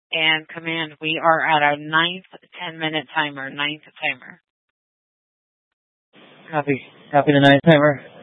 And command, we are at our 9th 10-minute timer. 9th timer. Copy the 9th timer.